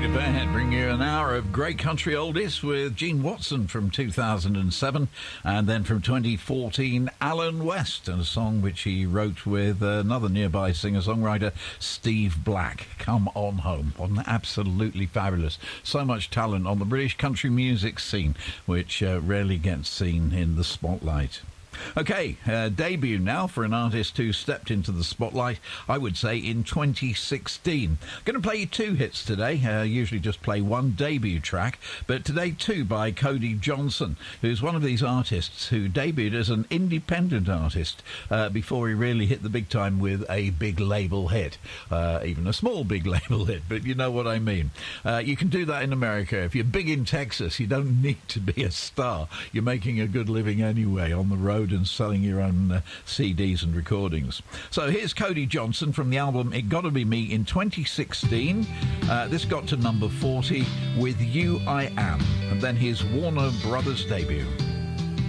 Fairhead bring you an hour of great country oldies with Gene Watson from 2007, and then from 2014, Alan West, and a song which he wrote with another nearby singer-songwriter, Steve Black. Come On Home. Wasn't absolutely fabulous? So much talent on the British country music scene, which rarely gets seen in the spotlight. Okay, debut now for an artist who stepped into the spotlight, I would say, in 2016. Going to play you two hits today. Usually just play one debut track, but today two by Cody Johnson, who's one of these artists who debuted as an independent artist before he really hit the big time with a big label hit. Even a small big label hit, but you know what I mean. You can do that in America. If you're big in Texas, you don't need to be a star. You're making a good living anyway on the road and selling your own CDs and recordings. So here's Cody Johnson from the album It Gotta Be Me in 2016. This got to number 40 with You I Am, and then his Warner Brothers debut.